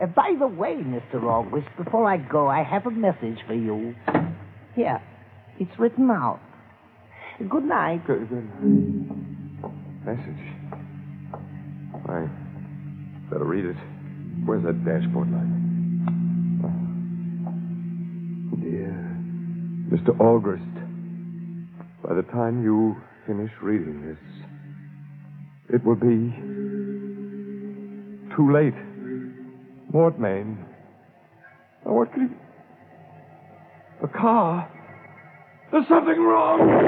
By the way, Mr. August, before I go, I have a message for you. Here, it's written out. Good night. Good night. Message. I better read it. Where's that dashboard light? Dear Mr. August, by the time you finish reading this, it will be too late. Mortmain. Oh, what could he... The car. There's something wrong.